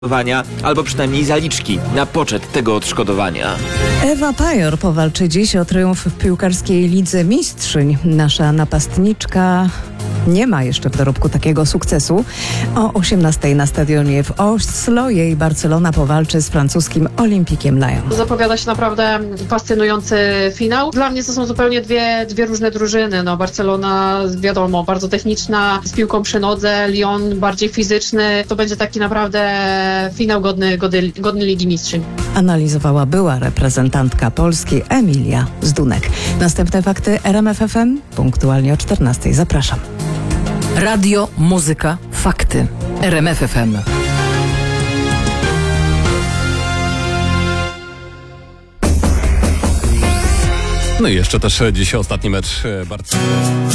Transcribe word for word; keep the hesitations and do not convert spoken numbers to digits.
albo przynajmniej zaliczki na poczet tego odszkodowania. Ewa Pajor powalczy dziś o triumf w piłkarskiej Lidze Mistrzyń. Nasza napastniczka nie ma jeszcze w dorobku takiego sukcesu. O osiemnastej na stadionie w Oslo jej Barcelona powalczy z francuskim Olympikiem Lyon. Zapowiada się naprawdę fascynujący finał. Dla mnie to są zupełnie dwie, dwie różne drużyny. No, Barcelona, wiadomo, bardzo techniczna, z piłką przy nodze, Lyon bardziej fizyczny. To będzie taki naprawdę finał godny, godny, godny Ligi Mistrzyń. Analizowała była reprezentantka Polski Emilia Zdunek. Następne fakty R M F F M punktualnie o czternastej. Zapraszam. Radio, muzyka, fakty. R M F F M. No i jeszcze też dzisiaj ostatni mecz Barcelony.